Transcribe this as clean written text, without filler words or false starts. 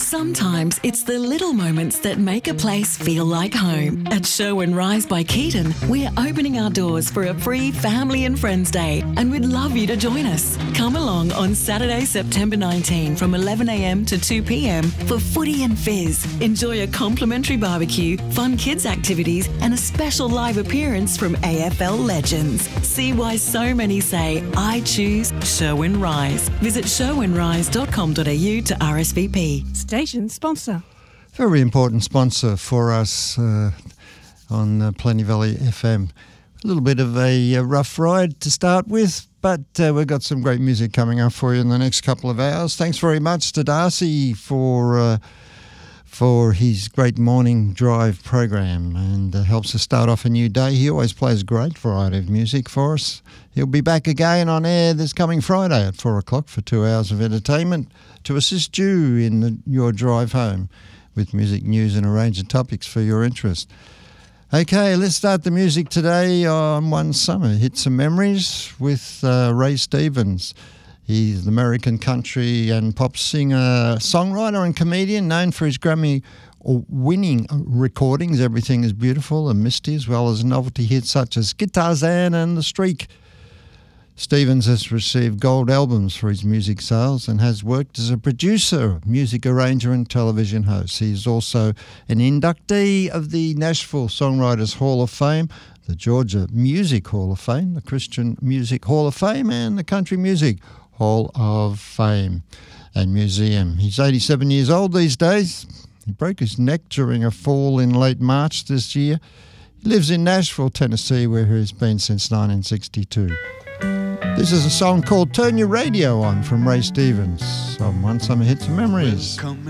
Sometimes it's the little moments that make a place feel like home. At Sherwin Rise by Keaton, we're opening our doors for a free Family and Friends Day, and we'd love you to join us. Come along on Saturday, September 19 from 11am to 2pm for footy and fizz. Enjoy a complimentary barbecue, fun kids activities, and a special live appearance from AFL legends. See why so many say, I choose Sherwin Rise. Visit sherwinrise.com.au to RSVP. Station sponsor. Very important sponsor for us on Plenty Valley FM. A little bit of a rough ride to start with, but we've got some great music coming up for you in the next couple of hours. Thanks very much to Darcy for his great morning drive program, and helps us start off a new day. He always plays a great variety of music for us. He'll be back again on air this coming Friday at 4 o'clock for 2 hours of entertainment to assist you in your drive home with music news and a range of topics for your interest. Okay, let's start the music today on One Summer. Hits and Memories with Ray Stevens. He's the American country and pop singer, songwriter and comedian known for his Grammy-winning recordings, Everything is Beautiful and Misty, as well as novelty hits such as Guitarzan and The Streak. Stevens has received gold albums for his music sales and has worked as a producer, music arranger and television host. He is also an inductee of the Nashville Songwriters Hall of Fame, the Georgia Music Hall of Fame, the Christian Music Hall of Fame, and the Country Music Hall of Fame and Museum. He's 87 years old these days. He broke his neck during a fall in late March this year. He lives in Nashville, Tennessee, where he's been since 1962. This is a song called Turn Your Radio On from Ray Stevens on One Summer Hits and Memories.